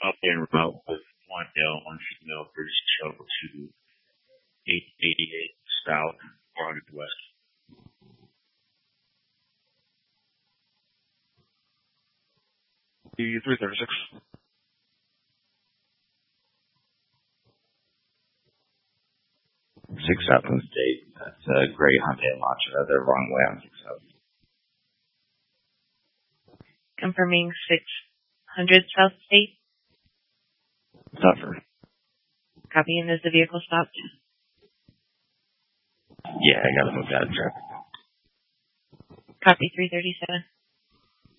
update and remote with one male, one female, British shuttle to 888 South, 400 West. D336. 6 South in State. That's a gray Hyundai Elantra. They're wrong way on 6 South. Confirming 600 South State. Suffer. Copy, and is the vehicle stopped? Yeah, I gotta move that traffic. Copy, 337.